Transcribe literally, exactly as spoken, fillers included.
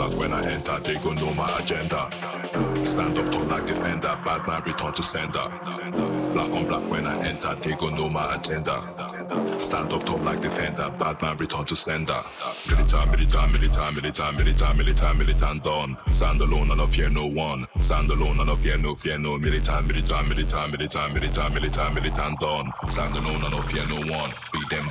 black when I enter, they gon' know my agenda. Stand up tall like defender, bad man return to sender. Black on black when I enter, they gon' know my agenda. Stand up tall like defender, bad man return to sender. Militant, militant, militant, militant, militant, militant, militant done. Stand alone and no fear no one. Stand alone and no fear no fear no. Militant, militant, militant, militant, militant, militant, militant done. Stand alone and no fear no one. Beat them